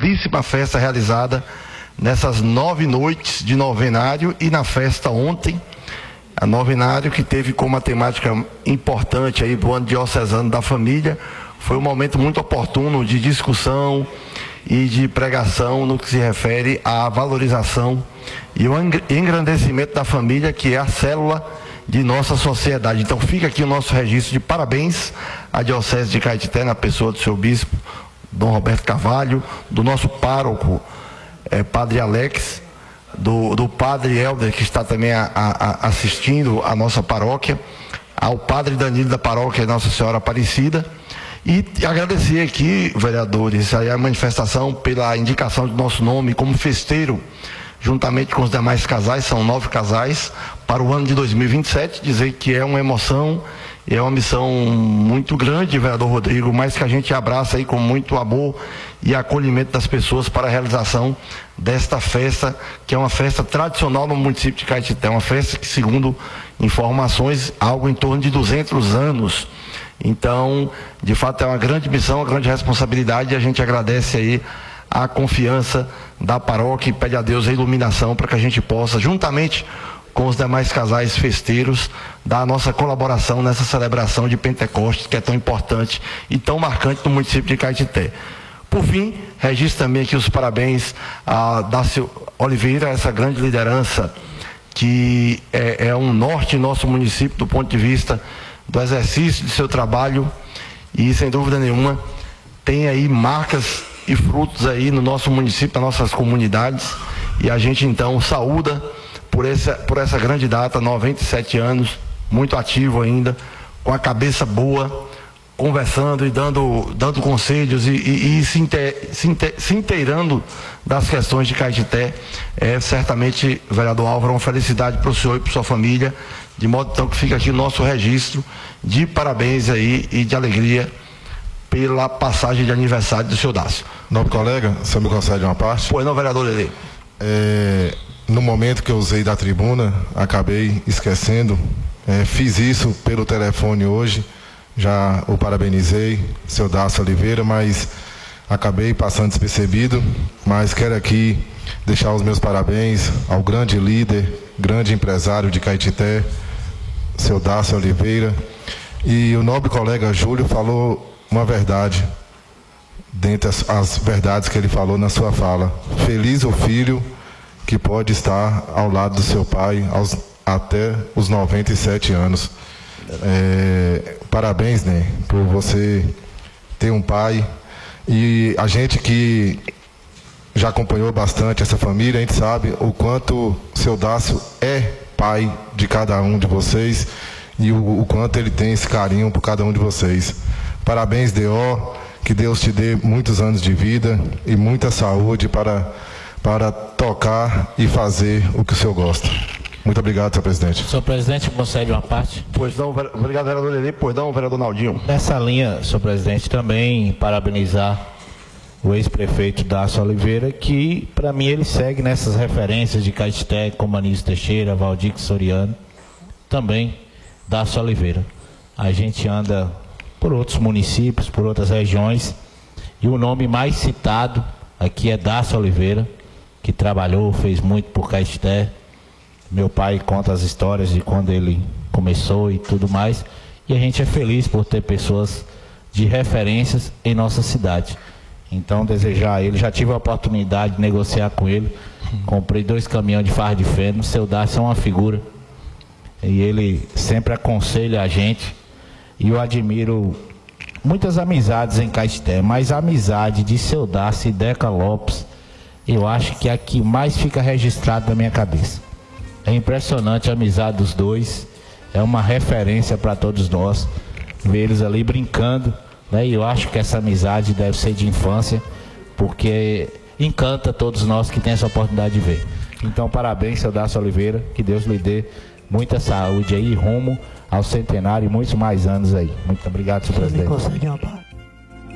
belíssima festa realizada nessas 9 noites de novenário e na festa ontem, a novenário que teve como uma temática importante aí do ano diocesano da família. Foi um momento muito oportuno de discussão e de pregação no que se refere à valorização e o engrandecimento da família, que é a célula de nossa sociedade. Então fica aqui o nosso registro de parabéns à Diocese de Caetité, na pessoa do seu bispo, Dom Roberto Carvalho, do nosso pároco, Padre Alex, do Padre Helder, que está também assistindo a nossa paróquia, ao Padre Danilo da paróquia Nossa Senhora Aparecida. E agradecer aqui, vereadores, a manifestação pela indicação do nosso nome como festeiro, juntamente com os demais casais, são 9 casais, para o ano de 2027, dizer que é uma emoção, é uma missão muito grande, vereador Rodrigo, mas que a gente abraça aí com muito amor e acolhimento das pessoas para a realização desta festa, que é uma festa tradicional no município de Caetité, uma festa que, segundo informações, algo em torno de 200 anos. Então, de fato, é uma grande missão, uma grande responsabilidade, e a gente agradece aí a confiança da paróquia e pede a Deus a iluminação para que a gente possa, juntamente com os demais casais festeiros, dar a nossa colaboração nessa celebração de Pentecostes, que é tão importante e tão marcante no município de Caetité. Por fim, registro também aqui os parabéns a Dácio Oliveira, essa grande liderança que é um norte em nosso município do ponto de vista do exercício de seu trabalho, e sem dúvida nenhuma tem aí marcas e frutos aí no nosso município, nas nossas comunidades, e a gente então saúda por essa grande data, 97 anos, muito ativo ainda, com a cabeça boa, conversando e dando conselhos e se inteirando das questões de Caetité. Certamente, vereador Álvaro, uma felicidade para o senhor e para sua família, de modo então que fica aqui o nosso registro de parabéns aí e de alegria pela passagem de aniversário do senhor Dácio. Nobre colega, o senhor me concede uma parte? Pois não, vereador Lelê. No momento que eu usei da tribuna, acabei esquecendo, fiz isso pelo telefone hoje, já o parabenizei, seu Dácio Oliveira, mas acabei passando despercebido, mas quero aqui deixar os meus parabéns ao grande líder, grande empresário de Caetité, seu Dácio Oliveira, e o nobre colega Júlio falou uma verdade, dentre as verdades que ele falou na sua fala. Feliz o filho que pode estar ao lado do seu pai até os 97 anos. Parabéns, né, por você ter um pai, e a gente que já acompanhou bastante essa família, a gente sabe o quanto o seu Dácio é pai de cada um de vocês e o quanto ele tem esse carinho por cada um de vocês. Parabéns, D.O., que Deus te dê muitos anos de vida e muita saúde para tocar e fazer o que o senhor gosta. Muito obrigado, senhor presidente. Senhor presidente, concede uma parte? Pois não, obrigado, vereador Lelê. Pois não, vereador Naldinho. Nessa linha, senhor presidente, também parabenizar o ex-prefeito Dácio Oliveira, que para mim ele segue nessas referências de Caetité, como Anísio Teixeira, Valdir Soriano, também Dácio Oliveira. A gente anda por outros municípios, por outras regiões, e o nome mais citado aqui é Dácio Oliveira, que trabalhou, fez muito por Caetité. Meu pai conta as histórias de quando ele começou e tudo mais, e a gente é feliz por ter pessoas de referências em nossa cidade. Então, desejar a ele, já tive a oportunidade de negociar com ele, comprei 2 caminhões de farra de feno. O seu Dácio é uma figura, e ele sempre aconselha a gente, e eu admiro muitas amizades em Caetité, mas a amizade de seu Dácio e Deca Lopes, eu acho que é a que mais fica registrada na minha cabeça. É impressionante a amizade dos dois, é uma referência para todos nós, ver eles ali brincando, né? E eu acho que essa amizade deve ser de infância, porque encanta todos nós que tem essa oportunidade de ver. Então, parabéns, seu Dácio Oliveira, que Deus lhe dê muita saúde aí, rumo ao centenário e muitos mais anos aí. Muito obrigado, senhor presidente.